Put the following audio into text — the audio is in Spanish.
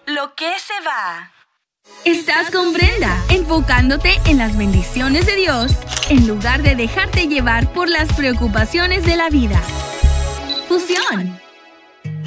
lo que se va. Estás con Brenda, enfocándote en las bendiciones de Dios, en lugar de dejarte llevar por las preocupaciones de la vida. Fusión.